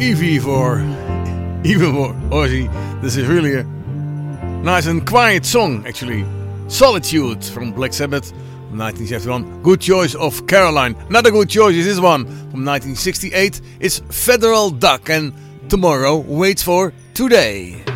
Evie for even more Ozzy. This is really a nice and quiet song, actually. Solitude from Black Sabbath from 1971. Good choice of Caroline. Another good choice is this one from 1968. It's Federal Duck, and Tomorrow Waits for Today.